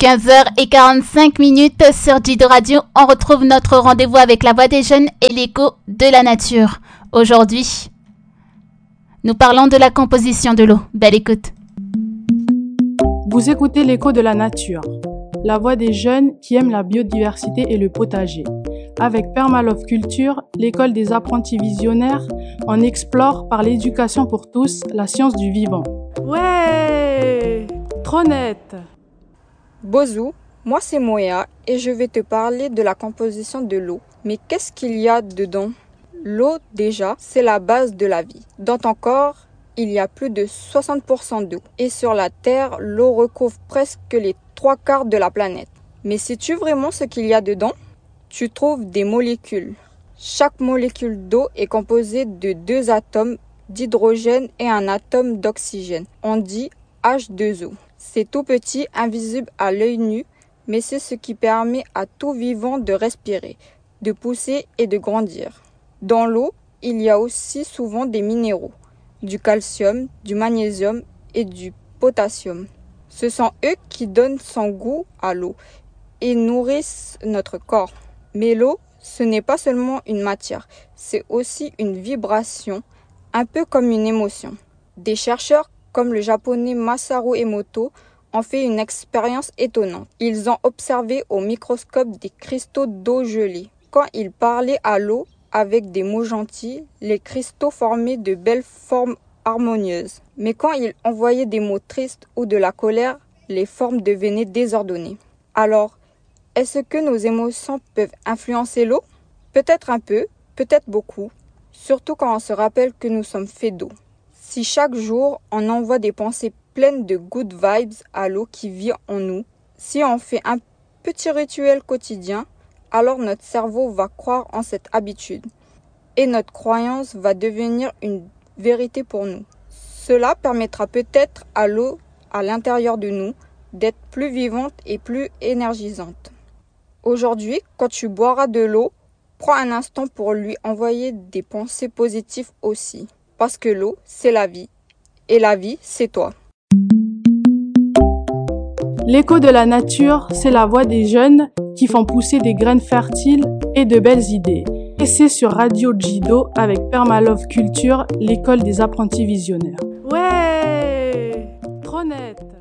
15h45 sur Jido Radio, on retrouve notre rendez-vous avec la voix des jeunes et l'écho de la nature. Aujourd'hui, nous parlons de la composition de l'eau. Belle écoute. Vous écoutez l'écho de la nature, la voix des jeunes qui aiment la biodiversité et le potager. Avec Permalove Culture, l'école des apprentis visionnaires, on explore par l'éducation pour tous la science du vivant. Ouais, trop net. Bozou, moi c'est Moya et je vais te parler de la composition de l'eau. Mais qu'est-ce qu'il y a dedans? L'eau, déjà, c'est la base de la vie. Dans ton corps, il y a plus de 60% d'eau. Et sur la Terre, l'eau recouvre presque les 3/4 de la planète. Mais sais-tu vraiment ce qu'il y a dedans? Tu trouves des molécules. Chaque molécule d'eau est composée de 2 atomes d'hydrogène et un atome d'oxygène. On dit H2O. C'est tout petit, invisible à l'œil nu, mais c'est ce qui permet à tout vivant de respirer, de pousser et de grandir. Dans l'eau, il y a aussi souvent des minéraux, du calcium, du magnésium et du potassium. Ce sont eux qui donnent son goût à l'eau et nourrissent notre corps. Mais l'eau, ce n'est pas seulement une matière, c'est aussi une vibration, un peu comme une émotion. Des chercheurs comme le japonais Masaru Emoto ont fait une expérience étonnante. Ils ont observé au microscope des cristaux d'eau gelée. Quand ils parlaient à l'eau avec des mots gentils, les cristaux formaient de belles formes harmonieuses. Mais quand ils envoyaient des mots tristes ou de la colère, les formes devenaient désordonnées. Alors, est-ce que nos émotions peuvent influencer l'eau? Peut-être un peu, peut-être beaucoup, surtout quand on se rappelle que nous sommes faits d'eau. Si chaque jour, on envoie des pensées pleines de good vibes à l'eau qui vit en nous, si on fait un petit rituel quotidien, alors notre cerveau va croire en cette habitude et notre croyance va devenir une vérité pour nous. Cela permettra peut-être à l'eau à l'intérieur de nous d'être plus vivante et plus énergisante. Aujourd'hui, quand tu boiras de l'eau, prends un instant pour lui envoyer des pensées positives aussi. Parce que l'eau, c'est la vie. Et la vie, c'est toi. L'écho de la nature, c'est la voix des jeunes qui font pousser des graines fertiles et de belles idées. Et c'est sur Radio Jido avec Permalove Culture, l'école des apprentis visionnaires. Ouais, trop net.